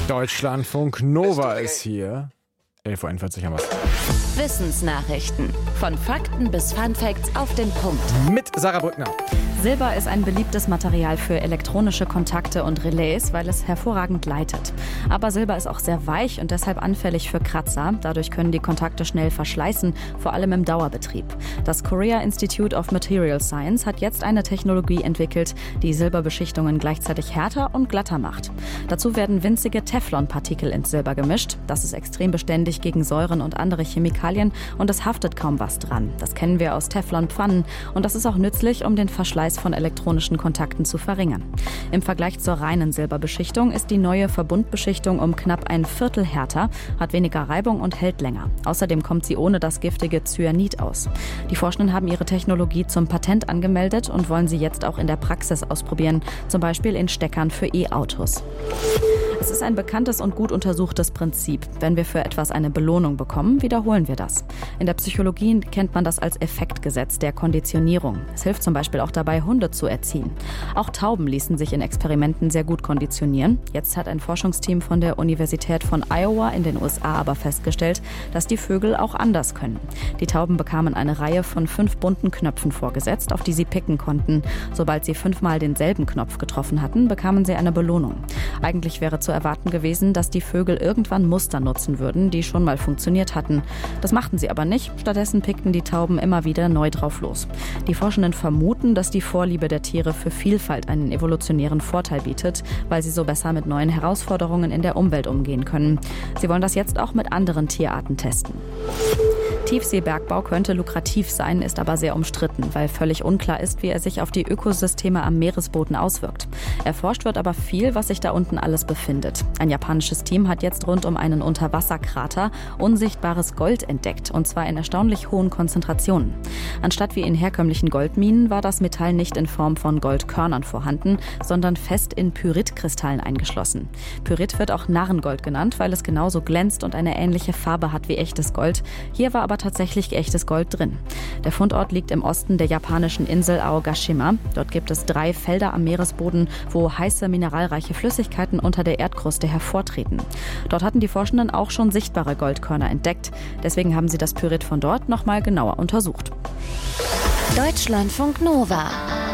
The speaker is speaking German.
Deutschlandfunk Nova ist hier. 11.41 Uhr haben wir es. Wissensnachrichten. Von Fakten bis Funfacts auf den Punkt. Mit Sarah Brückner. Silber ist ein beliebtes Material für elektronische Kontakte und Relais, weil es hervorragend leitet. Aber Silber ist auch sehr weich und deshalb anfällig für Kratzer. Dadurch können die Kontakte schnell verschleißen, vor allem im Dauerbetrieb. Das Korea Institute of Material Science hat jetzt eine Technologie entwickelt, die Silberbeschichtungen gleichzeitig härter und glatter macht. Dazu werden winzige Teflonpartikel ins Silber gemischt. Das ist extrem beständig gegen Säuren und andere Chemikalien und es haftet kaum was dran. Das kennen wir aus Teflonpfannen und das ist auch nützlich, um den Verschleiß von elektronischen Kontakten zu verringern. Im Vergleich zur reinen Silberbeschichtung ist die neue Verbundbeschichtung um knapp ein Viertel härter, hat weniger Reibung und hält länger. Außerdem kommt sie ohne das giftige Cyanid aus. Die Forschenden haben ihre Technologie zum Patent angemeldet und wollen sie jetzt auch in der Praxis ausprobieren, zum Beispiel in Steckern für E-Autos. Es ist ein bekanntes und gut untersuchtes Prinzip. Wenn wir für etwas eine Belohnung bekommen, wiederholen wir das. In der Psychologie kennt man das als Effektgesetz der Konditionierung. Es hilft zum Beispiel auch dabei, Hunde zu erziehen. Auch Tauben ließen sich in Experimenten sehr gut konditionieren. Jetzt hat ein Forschungsteam von der Universität von Iowa in den USA aber festgestellt, dass die Vögel auch anders können. Die Tauben bekamen eine Reihe von 5 bunten Knöpfen vorgesetzt, auf die sie picken konnten. Sobald sie 5-mal denselben Knopf getroffen hatten, bekamen sie eine Belohnung. Eigentlich wäre zu erwarten gewesen, dass die Vögel irgendwann Muster nutzen würden, die schon mal funktioniert hatten. Das machten sie aber nicht. Stattdessen pickten die Tauben immer wieder neu drauf los. Die Forschenden vermuten, dass die Vorliebe der Tiere für Vielfalt einen evolutionären Vorteil bietet, weil sie so besser mit neuen Herausforderungen in der Umwelt umgehen können. Sie wollen das jetzt auch mit anderen Tierarten testen. Tiefseebergbau könnte lukrativ sein, ist aber sehr umstritten, weil völlig unklar ist, wie er sich auf die Ökosysteme am Meeresboden auswirkt. Erforscht wird aber viel, was sich da unten alles befindet. Ein japanisches Team hat jetzt rund um einen Unterwasserkrater unsichtbares Gold entdeckt, und zwar in erstaunlich hohen Konzentrationen. Anstatt wie in herkömmlichen Goldminen war das Metall nicht in Form von Goldkörnern vorhanden, sondern fest in Pyritkristallen eingeschlossen. Pyrit wird auch Narrengold genannt, weil es genauso glänzt und eine ähnliche Farbe hat wie echtes Gold. Hier war aber tatsächlich echtes Gold drin. Der Fundort liegt im Osten der japanischen Insel Aogashima. Dort gibt es 3 Felder am Meeresboden, wo heiße, mineralreiche Flüssigkeiten unter der Erdkruste hervortreten. Dort hatten die Forschenden auch schon sichtbare Goldkörner entdeckt. Deswegen haben sie das Pyrit von dort nochmal genauer untersucht. Deutschlandfunk Nova.